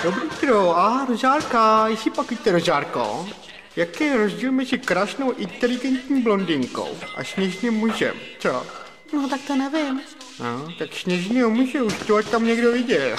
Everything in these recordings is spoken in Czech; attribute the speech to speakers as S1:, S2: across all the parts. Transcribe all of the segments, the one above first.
S1: Dobrý tro, rožárka, jestli pak víte, rožárko, jaký je rozdíl mezi krásnou inteligentní blondýnkou a sněžným mužem, co?
S2: No tak to nevím.
S1: No, tak sněžného muže už to tam někdo viděl.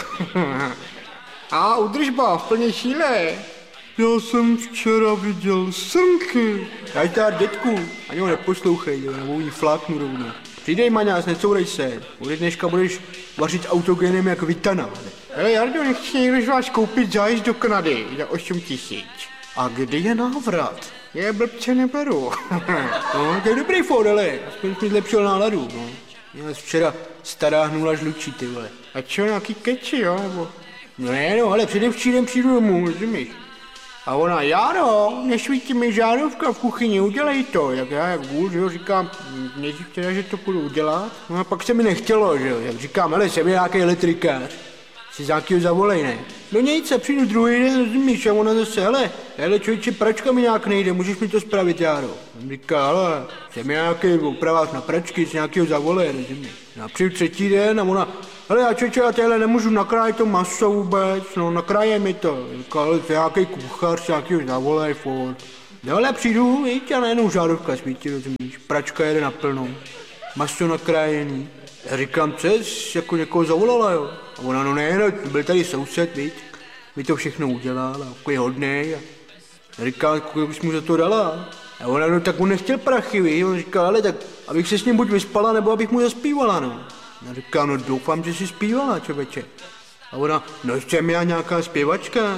S1: A udržba v plné síle. Já jsem včera viděl srnky. Nazdar, dětku, ani ho neposlouchej, nebo jí fláknu rovnou. Přidej, maňás, necourej se. Ode dneška budeš vařit autogenem jak Vitana. Hele, Jardo, nechci někdo z vás koupit zájezd do Kanady za 8 000. A kdy je návrat? Je blbce neberu. No, to je dobrý fór, ale aspoň mi zlepšil náladu, no. Měl včera stará hnula žlučí, ty vole. A čo, nějaký keči, jo, nebo? No ne, no, ale předevčírem přijdu domů, rozumíš? A ona, Járo, nesvítí mi žárovka v kuchyni, udělej to. Jak já, jak vůl, že jo, říkám, nejdřív teda, že to půjdu udělat. No a pak se mi nechtělo, že jo, jak říkám, hele, jsem nějaký elektrikář. Si za nějakýho zavolej, ne? No nic, se přijdu druhý den, rozumíš, a ona zase, hele, člověče, pračka mi nějak nejde, můžeš mi to spravit, Járo? On říká, hele, jsem nějaký opravák na pračky, si nějakýho zavolej, rozumíš? No a přijdu třetí den a ona, hele, já člověče, já téhle nemůžu nakrájet to maso vůbec, no nakráje mi to. Říká, ale to je nějaký kuchař, nějakýho zavolej, furt. No ale přijdu, víš, a najednou žárovka svítí, rozumíš, pračka jede naplno, maso nakrájený. Já říkám, co jsi jako někoho zavolala, jo? A ona, no ne, no, byl tady soused, víc, mi to všechno udělal a jako je hodnej. A já říkám, kolik bys mu za to dala? A ona, no tak on nechtěl prachy, víš, on říkal, ale tak, abych se s ním buď vyspala, nebo abych mu zaspívala, no. Já říkám, no doufám, že jsi zpívala, člověče. A ona, no jsem já nějaká zpěvačka.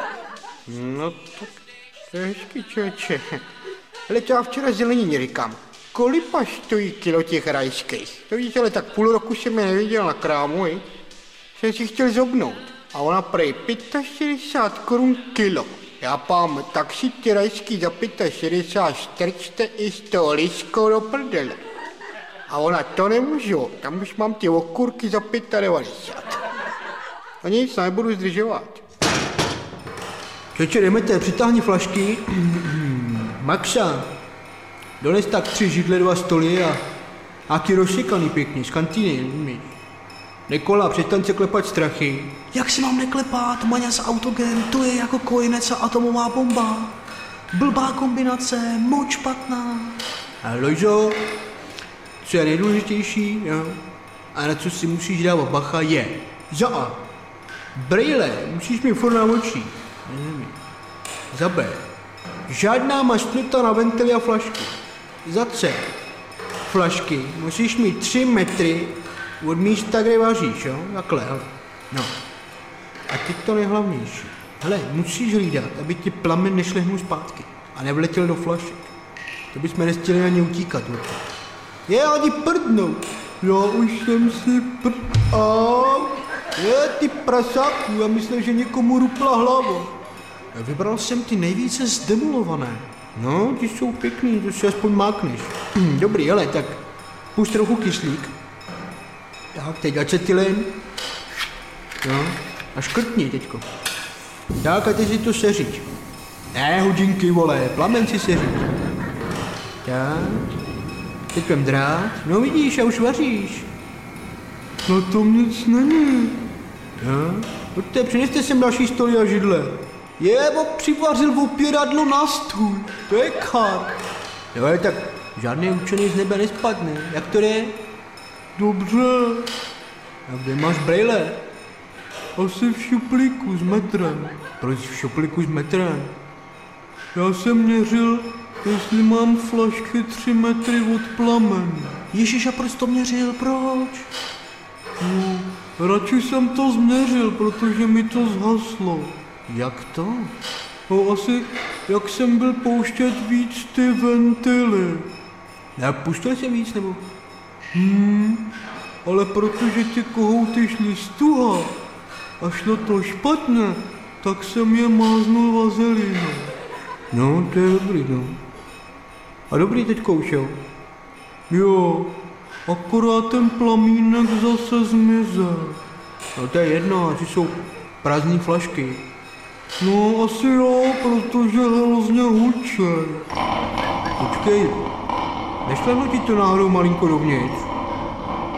S1: No tak, to je hezky, člověče. Ale to já včera zelenině říkám. Kolipa stojí kilo těch rajských? To víš, ale tak půl roku jsem je neviděl na krámu, jsem si chtěl zobnout. A ona prej 65 korun kilo. Já pám, tak si ty rajský za 65 strčte i s tou liskou do prdele. A ona, to nemůžu, tam už mám ty okurky za 95. A nic, nebudu zdržovat. Čeče, jdemete, přitáhni flašky. Maxa. Dones tak 3 židle, 2 stoly a nějaký rozsekaný pěkně, z kantýny, umíš. Nikola, přestaň se klepat strachy.
S2: Jak si mám neklepat, maňas autogen, to je jako kojenec a atomová bomba. Blbá kombinace, moc špatná.
S1: A Lojzo, co je nejdůležitější, jo? A na co si musíš dávat bacha je za A. Brejle, musíš mít furt na očích. Za B. Žádná maštlita na ventily a flašky. Za C. Flašky musíš mít 3 metry od místa, kde vaříš, jo? Takhle, hele. No. A teď to nejhlavnější. Hele, musíš hlídat, aby ti plamen nešlehnul zpátky a nevletěl do flašek. To bychom nestihli ani utíkat, určitě. Je, ani prdnou. Já už jsem si Je, ty prasáku, já myslím, že někomu rupla hlava. Vybral jsem ty nejvíce zdemolované. No, ty jsou pěkný, to si aspoň mákneš. Dobrý, ale tak pust trochu kyslík. Tak, teď acetylen. No, a škrtni teďko. Tak, a teď si to seřiď. Ne, hodinky, vole, plamen si seřiď. Tak, teď vem drát. No vidíš, a už vaříš. No to nic není. No, pojďte, přineste sem další stoly a židle. Jebo, přivařil opěradlo na stůl, to je kar. Jo, ale tak žádný učený z nebe nespadne, jak to je? Dobře. A kde máš brejle? Asi v šuplíku s metrem. Proč v šuplíku s metrem? Já jsem měřil, jestli mám flašky 3 metry od plamen.
S2: Ježiš, a proč to měřil, proč?
S1: No, radši jsem to změřil, protože mi to zhaslo. Jak to? No asi, jak jsem byl pouštět víc ty ventily. Já pustil jsem víc, nebo? Ale protože ty kohouty šly stuha a šlo to špatně, tak jsem je máznul vazelínou. No, to je dobrý, no. A dobrý teďko už, jo? Jo, akorát ten plamínek zase zmizel. No to je jedno, asi jsou prázdný flašky. No asi jo, protože hrozně hučej. Počkej, nešlehlo ti to náhodou malinko dovnitř?